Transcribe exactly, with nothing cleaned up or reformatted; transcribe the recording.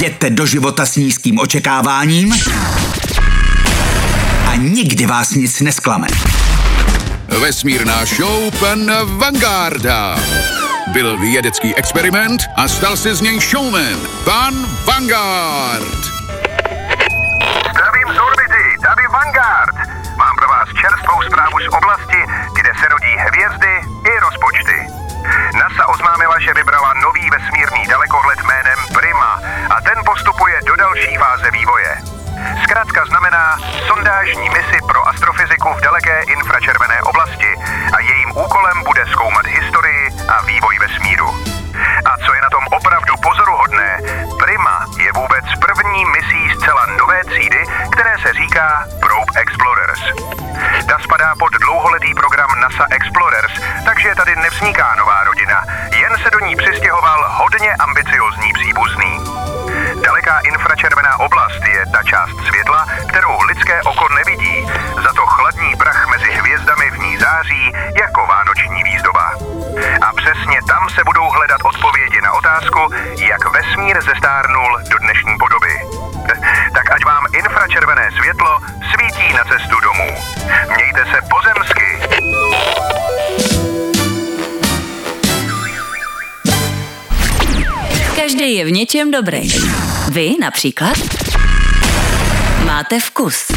Jděte do života s nízkým očekáváním a nikdy vás nic nesklame. Vesmírná show pana Vangarda. Byl vědecký experiment a stal se z něj showman. Pan Vanguard. Zdravím z orbity, tady Vanguard. Mám pro vás čerstvou zprávu z oblasti, kde se rodí hvězdy i rozpočty. NASA oznámila, že vybrala nový vesmírný dalekohled jménem Prima a ten postupuje do další fáze vývoje. Zkrátka znamená sondážní misi pro astrofyziku v daleké infračervené oblasti a jejím úkolem bude zkoumat historii a vývoj vesmíru. A co je na tom opravdu pozoruhodné, Prima je vůbec první misí zcela nové třídy, které se říká Probe Explorers. Ta spadá pod dlouholetý program NASA Explorers, takže tady nevzniká nová rodina, jen se do ní přistěhoval hodně ambiciozní příbuzný. Daleká infračervená oblast je ta část světla, kterou lidské oko nevidí, za to chladný prach mezi hvězdami v ní září jako vánoční výzdoba. A přesně tam se budou hledat odpovědi na otázku, jak vesmír zestárnul do dnešní podoby. Tak ať vám infračervené světlo svítí na cestu domů. Mějte se pozemsky. Každý je v něčem dobrý. Vy například máte vkus.